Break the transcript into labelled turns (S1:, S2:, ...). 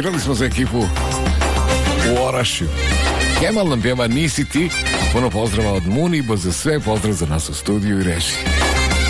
S1: Svirali smo za ekipu u Orašju. Kemal nam pjeva Nisi ti. Puno pozdrava od Munibo za sve. Pozdrav za nas u studiju i režiji.